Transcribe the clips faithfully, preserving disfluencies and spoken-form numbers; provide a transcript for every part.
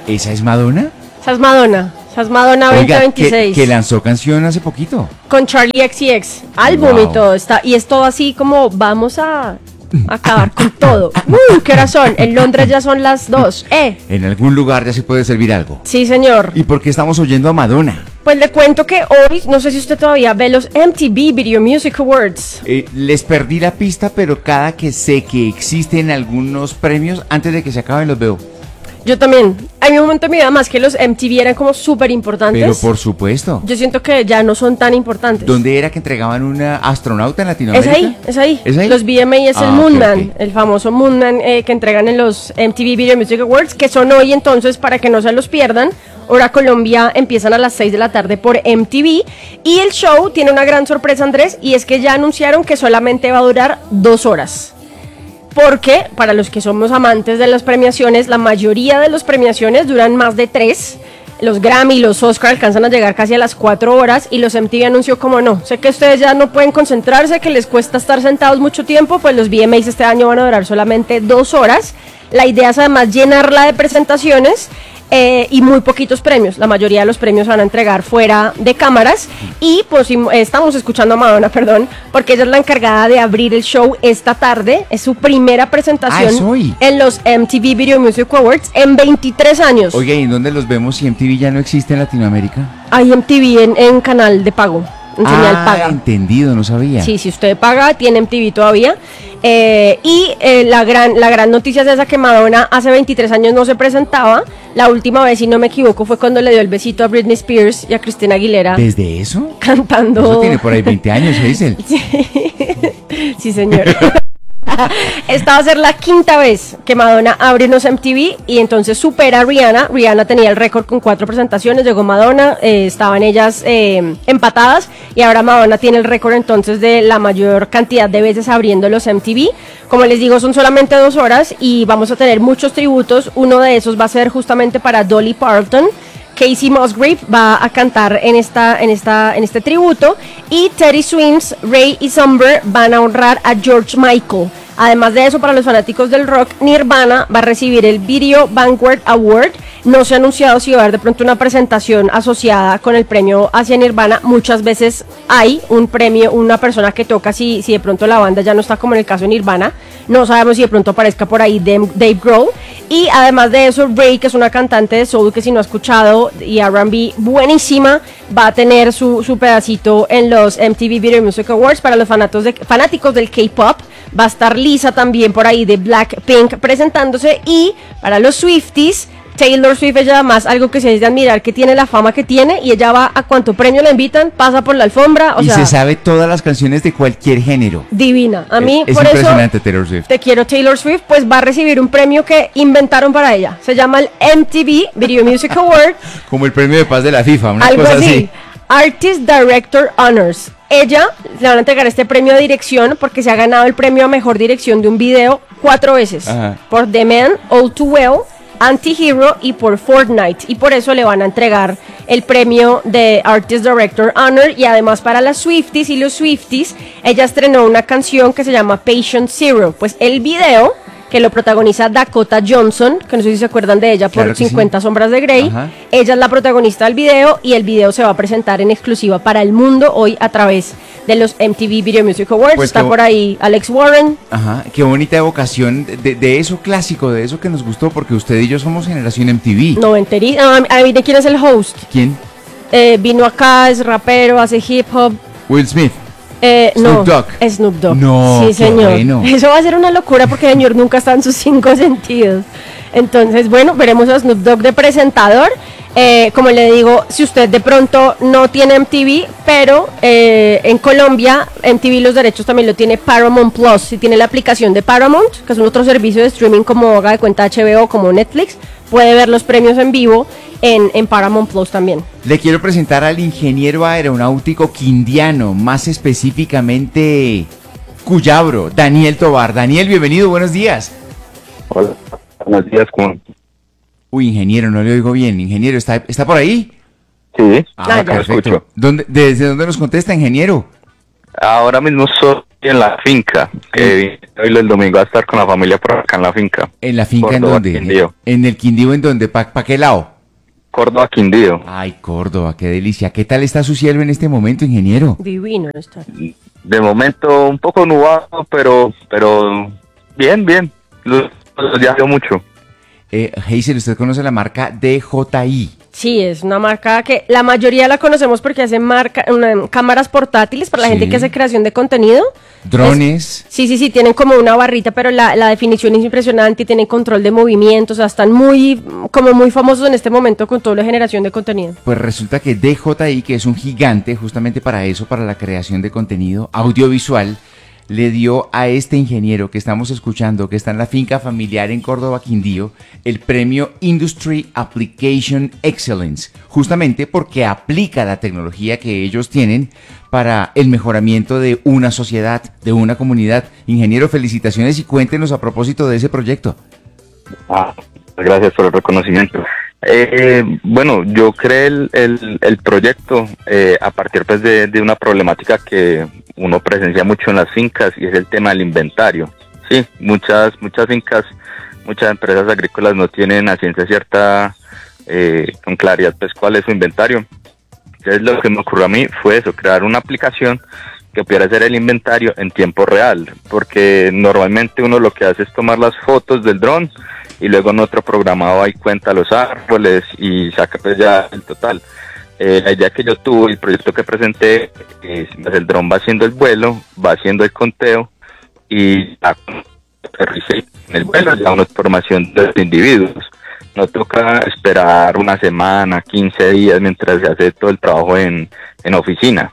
¿Esa es Madonna? Esa es Madonna. Esa es Madonna Oiga, veinte veintiséis. Que, que lanzó canción hace poquito. Con Charlie X C X. Álbum Wow. y todo. Está, y es todo así como vamos a acabar con todo. Uh, ¿Qué horas son? En Londres ya son las dos. Eh. En algún lugar ya se puede servir algo. Sí, señor. ¿Y por qué estamos oyendo a Madonna? Pues le cuento que hoy, no sé si usted todavía ve los M T V Video Music Awards. Eh, les perdí la pista, pero cada que sé que existen algunos premios, antes de que se acaben los veo. Yo también. Hay un momento en mi vida más que los M T V eran como súper importantes. Pero por supuesto. Yo siento que ya no son tan importantes. ¿Dónde era que entregaban una astronauta en Es Latinoamérica? ahí, es ahí. ¿Es ahí? Los V M A es Ah, el Moon ok, Man, ok. el famoso Moon Man eh, que entregan en los M T V Video Music Awards, que son hoy entonces para que no se los pierdan. Hora Colombia empiezan a las seis de la tarde por M T V. Y el show tiene una gran sorpresa, Andrés, y es que ya anunciaron que solamente va a durar dos horas. Porque para los que somos amantes de las premiaciones, la mayoría de las premiaciones duran más de tres. Los Grammy, los Oscar alcanzan a llegar casi a las cuatro horas y los M T V anunció como no. Sé que ustedes ya no pueden concentrarse, que les cuesta estar sentados mucho tiempo, pues los V M As este año van a durar solamente dos horas. La idea es además llenarla de presentaciones eh, y muy poquitos premios. La mayoría de los premios se van a entregar fuera de cámaras y pues im- estamos escuchando a Madonna, perdón, porque ella es la encargada de abrir el show esta tarde. Es su primera presentación Ah, ¿es hoy? en los M T V Video Music Awards en veintitrés años. Oye, ¿y en dónde los vemos si M T V ya no existe en Latinoamérica? Hay M T V en, en canal de pago, en señal ah, paga. entendido, no sabía. Sí, si usted paga, tiene M T V todavía. Eh, y eh, la gran la gran noticia es esa que Madonna hace veintitrés años no se presentaba. La última vez, si no me equivoco, fue cuando le dio el besito a Britney Spears y a Christina Aguilera ¿Desde eso? cantando. Eso tiene por ahí veinte años, Hazel. Sí, señor. Esta va a ser la quinta vez que Madonna abre unos M T V y entonces supera a Rihanna. Rihanna tenía el récord con cuatro presentaciones, llegó Madonna, eh, estaban ellas eh, empatadas y ahora Madonna tiene el récord entonces de la mayor cantidad de veces abriendo los M T V. Como les digo, son solamente dos horas y vamos a tener muchos tributos. Uno de esos va a ser justamente para Dolly Parton. Casey Musgrave va a cantar en esta en esta en este tributo y Teddy Swims, Ray y Summer van a honrar a George Michael. Además de eso, para los fanáticos del rock, Nirvana va a recibir el Video Vanguard Award. No se ha anunciado si va a haber de pronto una presentación asociada con el premio hacia Nirvana. Muchas veces hay un premio, una persona que toca si, si de pronto la banda ya no está como en el caso de Nirvana. No sabemos si de pronto aparezca por ahí Dave, Dave Grohl. Y además de eso, Ray, que es una cantante de soul que si no ha escuchado y R and B buenísima, va a tener su, su pedacito en los M T V Video Music Awards. Para los fanáticos, de, fanáticos del K-pop va a estar Lisa también por ahí de Blackpink presentándose. Y para los Swifties, Taylor Swift es además algo que se es de admirar, que tiene la fama que tiene y ella va a cuanto premio la invitan, pasa por la alfombra, o y sea, se sabe todas las canciones de cualquier género. divina. A mí, es por eso, impresionante Taylor Swift. te quiero Taylor Swift, pues va a recibir un premio que inventaron para ella. Se llama el M T V Video Music Award, Como el premio de paz de la FIFA, una algo cosa así. así. Artist Director Honors. Ella le van a entregar este premio de dirección porque se ha ganado el premio a mejor dirección de un video cuatro veces. Ajá. Por The Man, All Too Well, Anti-Hero y por Fortnite. Y por eso le van a entregar el premio de Artist Director Honor. Y además para las Swifties y los Swifties, ella estrenó una canción que se llama Patient Zero. Pues el video, que lo protagoniza Dakota Johnson, que no sé si se acuerdan de ella por Claro que sí. cincuenta sombras de Grey. Ajá. Ella es la protagonista del video y el video se va a presentar en exclusiva para el mundo hoy a través de los M T V Video Music Awards. Pues Está qué- por ahí Alex Warren. Ajá, qué bonita evocación de, de eso clásico, de eso que nos gustó, porque usted y yo somos generación M T V. Noventeri. Ah, adivine quién es el host. ¿Quién? Eh, vino acá, es rapero, hace hip hop. Will Smith. Eh, Snoop no, Dogg. Snoop Dogg. No, sí, qué señor. bueno. Eso va a ser una locura porque el señor nunca está en sus cinco sentidos. Entonces, bueno, veremos a Snoop Dogg de presentador. Eh, como le digo, si usted de pronto no tiene M T V, pero eh, en Colombia M T V los derechos también lo tiene Paramount Plus. Si tiene la aplicación de Paramount, que es un otro servicio de streaming como haga de cuenta H B O, como Netflix, puede ver los premios en vivo en, en Paramount Plus también. Le quiero presentar al ingeniero aeronáutico quindiano, más específicamente Cuyabro, Daniel Tobar. Daniel, bienvenido, buenos días. Hola, buenos días, ¿cómo? Uy, ingeniero, no le oigo bien. Ingeniero, ¿está, está por ahí? Sí, Ah, ya. lo escucho. ¿Dónde, ¿Desde dónde nos contesta, ingeniero? Ahora mismo estoy en la finca. Eh, hoy el domingo a estar con la familia por acá en la finca. ¿En la finca Córdoba, en dónde? Quindío. ¿En el Quindío en dónde? ¿Pa, pa qué lado? Córdoba, Quindío. Ay, Córdoba, qué delicia. ¿Qué tal está su cielo en este momento, ingeniero? Divino está. De momento un poco nublado, pero pero bien, bien. Los, los días veo mucho. Eh, Hazel, ¿usted conoce la marca D J I? Sí, es una marca que la mayoría la conocemos porque hace marca, una- cámaras portátiles para la Sí. gente que hace creación de contenido. Drones. Es- sí, sí, sí, tienen como una barrita, pero la, la definición es impresionante, tienen control de movimientos, o sea, están muy, como muy famosos en este momento con toda la generación de contenido. Pues resulta que D J I, que es un gigante justamente para eso, para la creación de contenido audiovisual, le dio a este ingeniero que estamos escuchando, que está en la finca familiar en Córdoba, Quindío, el premio Industry Application Excellence, justamente porque aplica la tecnología que ellos tienen para el mejoramiento de una sociedad, de una comunidad. Ingeniero, felicitaciones y cuéntenos a propósito de ese proyecto. Ah, gracias por el reconocimiento. Eh, bueno, yo creé el, el, el proyecto eh, a partir pues, de, de una problemática que uno presencia mucho en las fincas y es el tema del inventario. Sí, muchas muchas fincas, muchas empresas agrícolas no tienen a ciencia cierta eh, con claridad pues cuál es su inventario. Entonces lo que me ocurrió a mí fue eso, crear una aplicación que pudiera hacer el inventario en tiempo real, porque normalmente uno lo que hace es tomar las fotos del dron y luego en otro programado ahí cuenta los árboles y saca pues ya el total. Eh, la idea que yo tuve, el proyecto que presenté, es, pues el dron va haciendo el vuelo, va haciendo el conteo y ya, en el vuelo ya una información de los individuos. No toca esperar una semana, quince días mientras se hace todo el trabajo en, en oficina.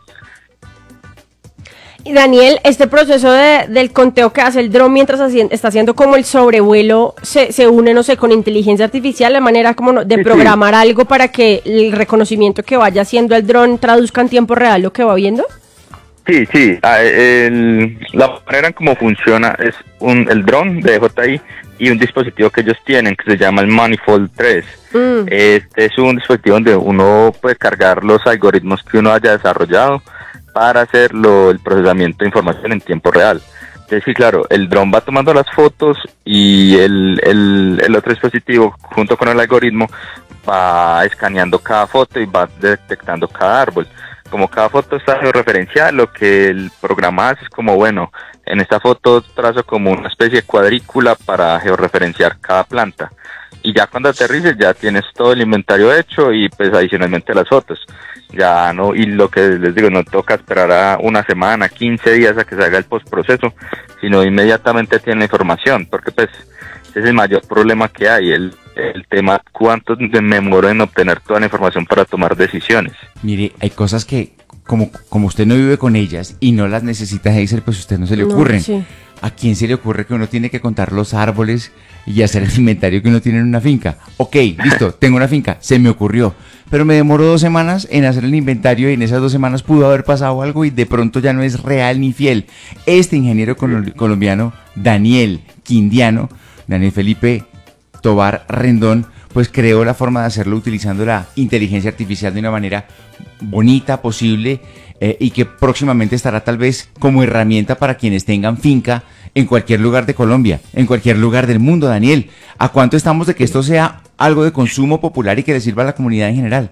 Y Daniel, este proceso de- del conteo que hace el dron mientras haci- está haciendo como el sobrevuelo, se, se une, no sé, con inteligencia artificial, la manera como no- de Sí, sí. programar algo para que el reconocimiento que vaya haciendo el dron traduzca en tiempo real lo que va viendo. Sí, sí, ah, el- la manera en cómo funciona es un, el dron de D J I y un dispositivo que ellos tienen que se llama el Manifold tres. Mm. Este es un dispositivo donde uno puede cargar los algoritmos que uno haya desarrollado para hacerlo el procesamiento de información en tiempo real. Entonces, sí, claro, el dron va tomando las fotos y el, el, el otro dispositivo, junto con el algoritmo, va escaneando cada foto y va detectando cada árbol. Como cada foto está georreferenciada, lo que el programa hace es como, bueno, en esta foto trazo como una especie de cuadrícula para georreferenciar cada planta. Y ya cuando aterrices ya tienes todo el inventario hecho y pues adicionalmente las fotos. Ya no, y lo que les digo, no toca esperar a una semana, quince días a que se haga el postproceso, sino inmediatamente tiene la información, porque pues ese es el mayor problema que hay, el, el tema cuánto me demoro en obtener toda la información para tomar decisiones. Mire, hay cosas que, como, como usted no vive con ellas y no las necesita Hazel, pues a usted no se le No, ocurren. sí. ¿A quién se le ocurre que uno tiene que contar los árboles y hacer el inventario que uno tiene en una finca? Ok, listo, tengo una finca, se me ocurrió, pero me demoró dos semanas en hacer el inventario y en esas dos semanas pudo haber pasado algo y de pronto ya no es real ni fiel. Este ingeniero colo- colombiano, Daniel Quindiano, Daniel Felipe Tobar Rendón, pues creó la forma de hacerlo utilizando la inteligencia artificial de una manera bonita, posible, eh, y que próximamente estará tal vez como herramienta para quienes tengan finca en cualquier lugar de Colombia, en cualquier lugar del mundo. Daniel, ¿a cuánto estamos de que esto sea algo de consumo popular y que le sirva a la comunidad en general?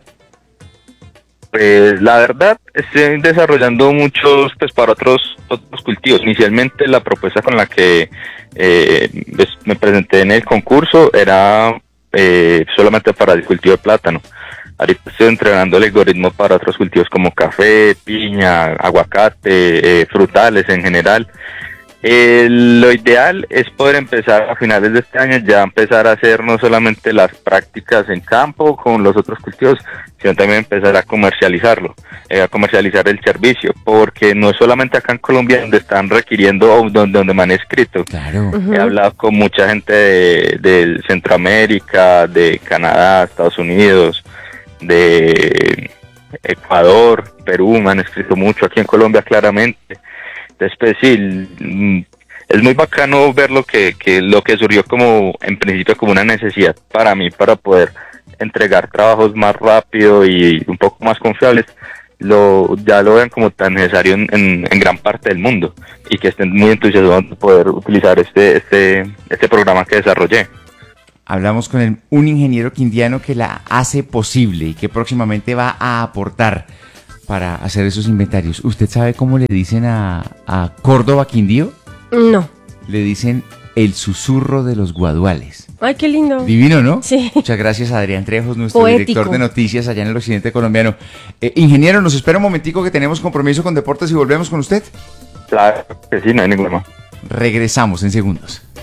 Pues la verdad, estoy desarrollando muchos pues para otros otros cultivos. Inicialmente la propuesta con la que eh, pues, me presenté en el concurso era eh, solamente para el cultivo de plátano. Ahorita estoy entrenando el algoritmo para otros cultivos como café, piña, aguacate, eh, frutales en general. Eh, lo ideal es poder empezar a finales de este año ya empezar a hacer no solamente las prácticas en campo con los otros cultivos, sino también empezar a comercializarlo, eh, a comercializar el servicio, porque no es solamente acá en Colombia donde están requiriendo o donde, donde me han escrito. Claro. Ujú. He hablado con mucha gente de, de Centroamérica, de Canadá, Estados Unidos, de Ecuador, Perú, me han escrito mucho, aquí en Colombia claramente. Entonces, pues sí, mm, es muy bacano ver lo que, que lo que surgió como en principio como una necesidad para mí para poder entregar trabajos más rápido y un poco más confiables. lo ya lo vean como tan necesario en, en, en gran parte del mundo y que estén muy entusiasmados de poder utilizar este, este, este programa que desarrollé. Hablamos con el, un ingeniero quindiano que la hace posible y que próximamente va a aportar para hacer esos inventarios. ¿Usted sabe cómo le dicen a, a Córdoba Quindío? No. Le dicen el susurro de los guaduales. Ay, qué lindo. Divino, ¿no? Sí. Muchas gracias a Adrián Trejos, nuestro Poético. director de noticias allá en el occidente colombiano. Eh, ingeniero, nos espera un momentico que tenemos compromiso con deportes y volvemos con usted. Claro que sí, no hay ningún problema. Regresamos en segundos.